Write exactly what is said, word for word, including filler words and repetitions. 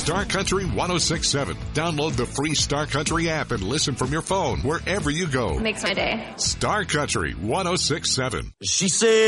Star Country one oh six point seven. Download the free Star Country app and listen from your phone wherever you go. Makes my day. Star Country one oh six point seven. She said